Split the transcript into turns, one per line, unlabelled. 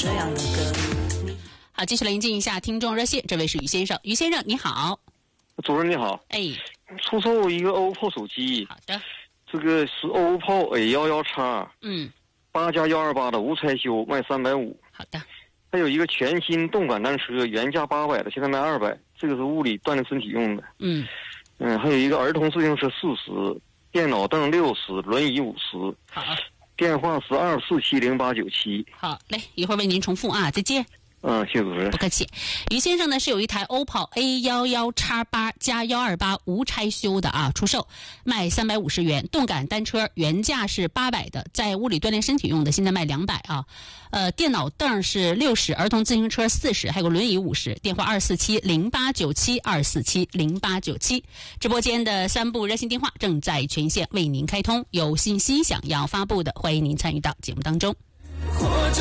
这样的歌。
好，继续来迎接一下听众热线，这位是于先生。于先生你好。
主任你好。出售一个 OPPO 手机。
好的。
这个是 OPPO A11X。8+128的无拆修，卖350。
好的。
还有一个全新动感单车，原价800的，现在卖200，这个是物理锻炼身体用的。还有一个儿童自行车40，电脑凳60，轮椅50。
好。
电话是24708997。
好嘞，一会儿为您重复啊，再见。
谢谢主任。
不客气。于先生呢是有一台 OPPO A11X8 加128无拆修的啊，出售，卖350元。动感单车原价是800的，在屋里锻炼身体用的，现在卖200啊。电脑凳是60，儿童自行车40，还有轮椅50。电话247089724700897。直播间的3部热线电话正在全线为您开通，有信息想要发布的，欢迎您参与到节目当中。